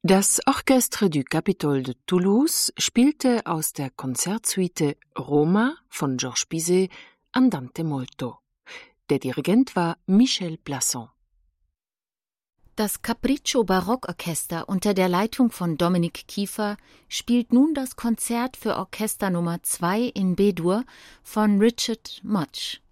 Das Orchestre du Capitole de Toulouse spielte aus der Konzertsuite Roma von Georges Bizet Andante molto. Der Dirigent war Michel Plasson. Das Capriccio Barockorchester unter der Leitung von Dominik Kiefer spielt nun das Konzert für Orchester Nummer 2 in B-Dur von Richard Much.